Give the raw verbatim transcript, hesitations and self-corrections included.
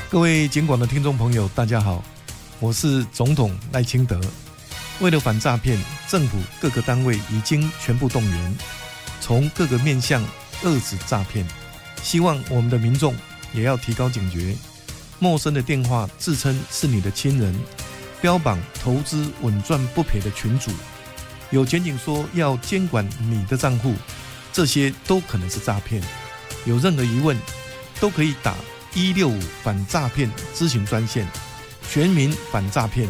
各位警广的听众朋友，大家好，我是总统赖清德。为了反诈骗，政府各个单位已经全部动员，从各个面向遏止诈骗。希望我们的民众也要提高警觉，陌生的电话自称是你的亲人，标榜投资稳赚不赔的群组，有检警说要监管你的账户，这些都可能是诈骗。有任何疑问，都可以打一六五反诈骗咨询专线，全民反诈骗。